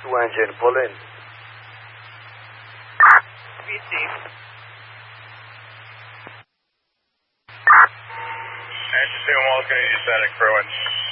2 engine, pull in. BC. Engine 2 and Walls, going to use that at Crowan.